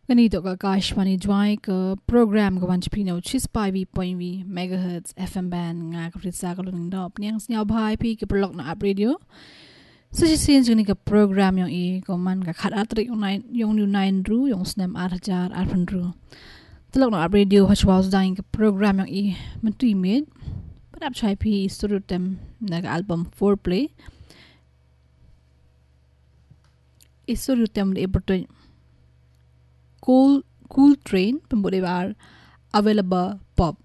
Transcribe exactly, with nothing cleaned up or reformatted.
Ganito ka Kashmani Dwai ka program ka wanch pino chis pai vi point vi megahertz F M band nga ka fritsa ka lung dop niang snya bhai pi ka prolog na up radio. So si sin jini ka program yung i ko man ka khat atrik yung nine yung new nine ru yung snem arjar arpan ru. Telok na up radio hachwaus daing ka program yung i mentui mid. Padap chai pi suru tem na ka album foreplay. Isuru tem le ibertoy Cool Cool Train pembuat available pop